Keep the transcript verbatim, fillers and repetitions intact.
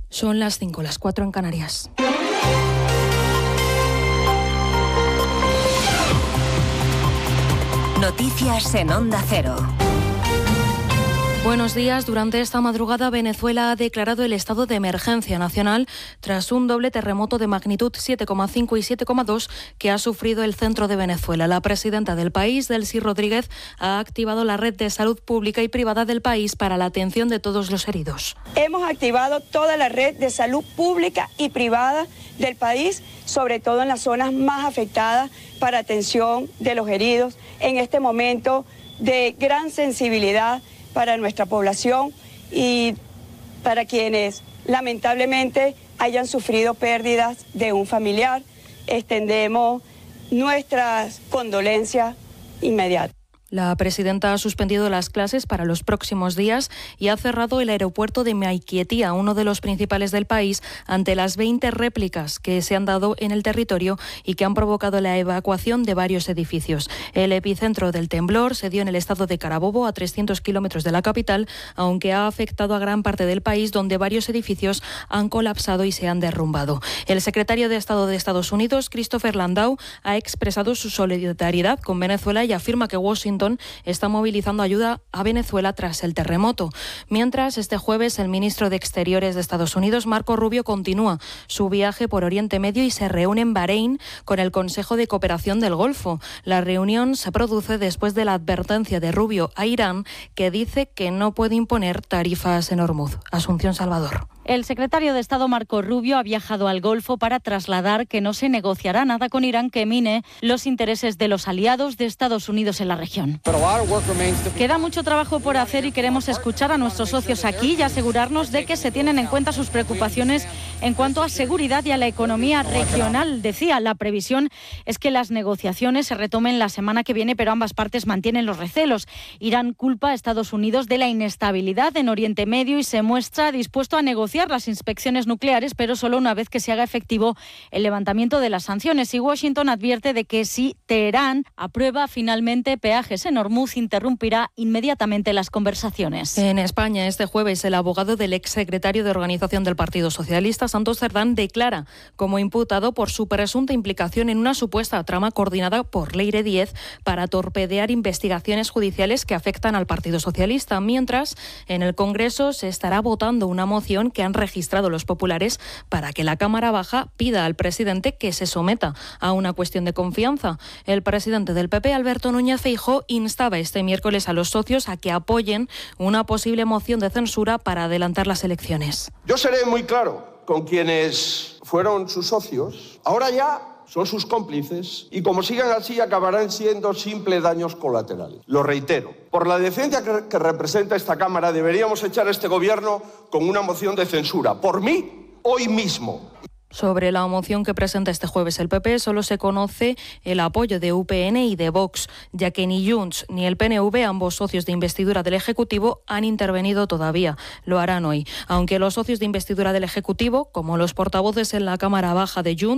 Son las cinco, las cuatro en Canarias. Noticias en Onda Cero. Buenos días. Durante esta madrugada, Venezuela ha declarado el estado de emergencia nacional tras un doble terremoto de magnitud siete coma cinco y siete coma dos que ha sufrido el centro de Venezuela. La presidenta del país, Delcy Rodríguez, ha activado la red de salud pública y privada del país para la atención de todos los heridos. Hemos activado toda la red de salud pública y privada del país, sobre todo en las zonas más afectadas, para atención de los heridos en este momento de gran sensibilidad para nuestra población y para quienes lamentablemente hayan sufrido pérdidas de un familiar. Extendemos nuestras condolencias inmediatas. La presidenta ha suspendido las clases para los próximos días y ha cerrado el aeropuerto de Maiquetía, uno de los principales del país, ante las veinte réplicas que se han dado en el territorio y que han provocado la evacuación de varios edificios. El epicentro del temblor se dio en el estado de Carabobo, a trescientos kilómetros de la capital, aunque ha afectado a gran parte del país, donde varios edificios han colapsado y se han derrumbado. El secretario de Estado de Estados Unidos, Christopher Landau, ha expresado su solidaridad con Venezuela y afirma que Washington está movilizando ayuda a Venezuela tras el terremoto. Mientras, este jueves, el ministro de Exteriores de Estados Unidos, Marco Rubio, continúa su viaje por Oriente Medio y se reúne en Bahrein con el Consejo de Cooperación del Golfo. La reunión se produce después de la advertencia de Rubio a Irán, que dice que no puede imponer tarifas en Hormuz. Asunción Salvador. El secretario de Estado Marco Rubio ha viajado al Golfo para trasladar que no se negociará nada con Irán que mine los intereses de los aliados de Estados Unidos en la región. Queda mucho trabajo por hacer y queremos escuchar a nuestros socios aquí y asegurarnos de que se tienen en cuenta sus preocupaciones en cuanto a seguridad y a la economía regional. Decía, la previsión es que las negociaciones se retomen la semana que viene, pero ambas partes mantienen los recelos. Irán culpa a Estados Unidos de la inestabilidad en Oriente Medio y se muestra dispuesto a negociar las inspecciones nucleares, pero solo una vez que se haga efectivo el levantamiento de las sanciones. Y Washington advierte de que si Teherán aprueba finalmente peajes en Hormuz, interrumpirá inmediatamente las conversaciones. En España, este jueves, el abogado del exsecretario de Organización del Partido Socialista, Santos Cerdán, declara como imputado por su presunta implicación en una supuesta trama coordinada por Leire Díez para torpedear investigaciones judiciales que afectan al Partido Socialista. Mientras, en el Congreso se estará votando una moción que han registrado los populares para que la Cámara Baja pida al presidente que se someta a una cuestión de confianza. El presidente del P P, Alberto Núñez Feijóo, instaba este miércoles a los socios a que apoyen una posible moción de censura para adelantar las elecciones. Yo seré muy claro con quienes fueron sus socios. Ahora ya son sus cómplices y como sigan así acabarán siendo simples daños colaterales. Lo reitero, por la decencia que, que representa esta Cámara deberíamos echar a este gobierno con una moción de censura. Por mí, hoy mismo. Sobre la moción que presenta este jueves el P P, solo se conoce el apoyo de U P N y de Vox, ya que ni Junts ni el P N V, ambos socios de investidura del Ejecutivo, han intervenido todavía. Lo harán hoy. Aunque los socios de investidura del Ejecutivo, como los portavoces en la Cámara Baja de Junts,